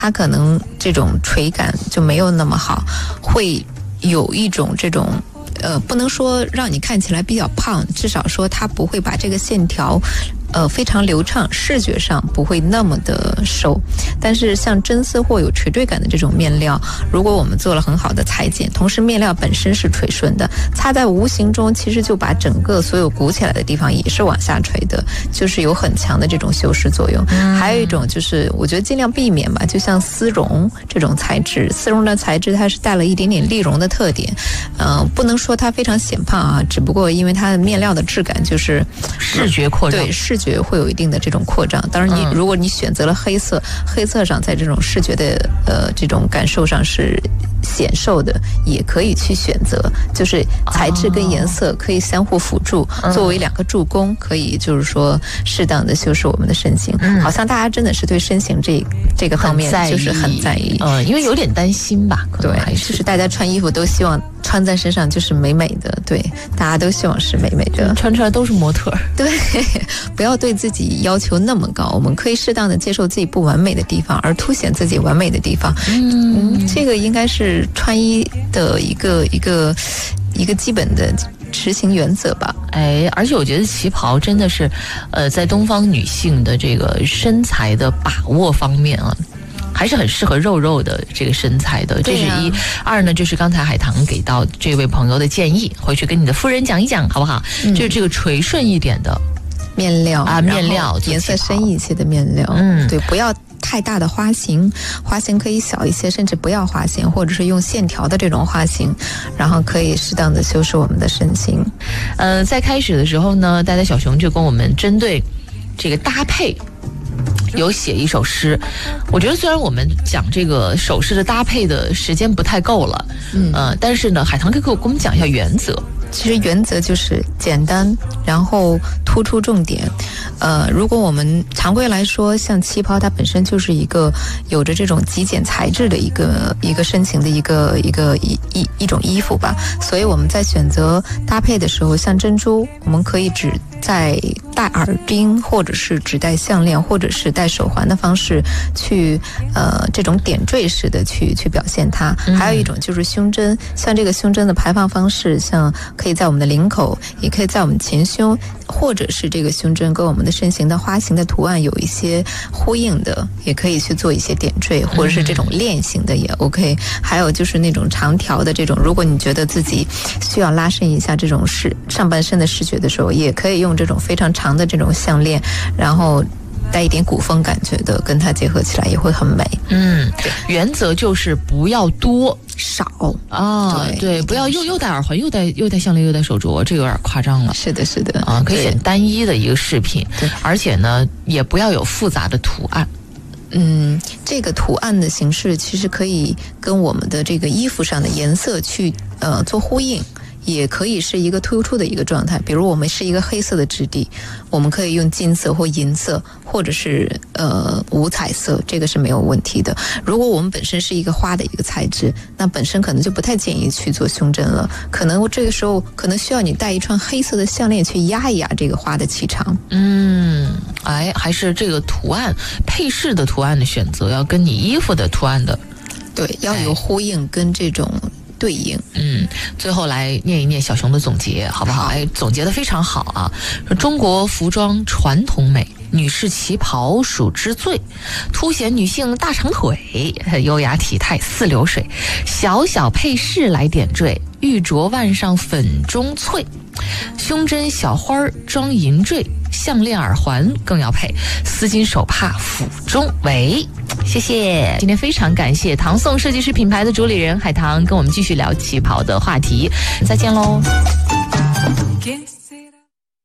它可能这种垂感就没有那么好，会有一种这种不能说让你看起来比较胖，至少说它不会把这个线条非常流畅，视觉上不会那么的瘦。但是像真丝或有垂坠感的这种面料，如果我们做了很好的裁剪，同时面料本身是垂顺的，擦在无形中其实就把整个所有鼓起来的地方也是往下垂的，就是有很强的这种修饰作用。还有一种就是我觉得尽量避免吧，就像丝绒这种材质，丝绒的材质它是带了一点点丽绒的特点，不能说它非常显胖啊，只不过因为它的面料的质感就是视觉扩张， 对视觉会有一定的这种扩张。当然如果你选择了黑色，黑色上在这种视觉的这种感受上是显瘦的，也可以去选择，就是材质跟颜色可以相互辅助，作为两个助攻，可以就是说适当的修饰我们的身形。好像大家真的是对身形这个方面就是很在意， 因为有点担心吧，可能还是就是大家穿衣服都希望穿在身上就是美美的，对，大家都希望是美美的， 穿出来都是模特。 对，不要对自己要求那么高，我们可以适当的接受自己不完美的地方，而凸显自己完美的地方。这个应该是穿衣的一个基本的执行原则吧。 而且我觉得旗袍真的是在东方女性的这个身材的把握方面啊，还是很适合肉肉的这个身材的，这是一。二呢，就是刚才海棠给到这位朋友的建议，回去跟你的夫人讲一讲好不好？就是这个垂顺一点的面料啊， 面料颜色深一些的面料，对，不要太大的花型，花型可以小一些，甚至不要花型，或者是用线条的这种花型，然后可以适当的修饰我们的身形。 在开始的时候呢，呆呆小熊就跟我们针对这个搭配有写一首诗。我觉得虽然我们讲这个首饰的搭配的时间不太够了，但是呢，海棠可以给我们讲一下原则。 其实原则就是简单，然后突出重点。如果我们常规来说，像旗袍它本身就是一个有着这种极简材质的一个身形的一种衣服吧，所以我们在选择搭配的时候，像珍珠，我们可以只在戴耳钉，或者是只戴项链，或者是戴手环的方式去这种点缀式的去表现它。还有一种就是胸针，像这个胸针的排放方式，像可以在我们的领口，也可以在我们前胸，或者是这个胸针跟我们的身形的花型的图案有一些呼应的，也可以去做一些点缀，或者是这种链型的也 OK。还有就是那种长条的这种，如果你觉得自己需要拉伸一下这种上半身的视觉的时候，也可以用这种非常长的这种项链，然后带一点古风感觉的，跟它结合起来也会很美。 原则就是不要多少啊，对，不要又戴耳环，又戴项链，又戴手镯，这个有点夸张了。 是的，是的啊，可以选单一的一个饰品，而且呢，也不要有复杂的图案。 这个图案的形式其实可以跟我们的这个衣服上的颜色去做呼应。也可以是一个突出的一个状态，比如我们是一个黑色的质地，我们可以用金色或银色，或者是五彩色，这个是没有问题的。如果我们本身是一个花的一个材质，那本身可能就不太建议去做胸针了，可能这个时候可能需要你戴一串黑色的项链去压一压这个花的气场。 还是这个图案配饰的图案的选择要跟你衣服的图案的对要有呼应跟这种对应。 最后来念一念小熊的总结好不好？总结得非常好啊！说中国服装传统美，女士旗袍属之最，凸显女性大长腿，优雅体态似流水，小小配饰来点缀，玉镯腕上粉中翠，胸针小花装银坠，项链耳环更要配，丝巾手帕府中围。谢谢，今天非常感谢唐宋设计师品牌的主理人海棠跟我们继续聊旗袍的话题，再见喽。